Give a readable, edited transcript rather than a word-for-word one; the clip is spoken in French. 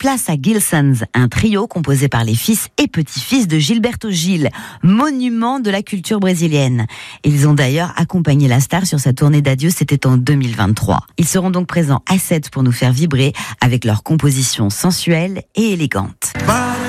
place à Gilsons, un trio composé par les fils et petits-fils de Gilberto Gil, monument de la culture brésilienne. Ils ont d'ailleurs accompagné la star sur sa tournée d'adieu, c'était en 2023. Ils seront donc présents à 7 pour nous faire vibrer avec leur composition sensuelle et élégante.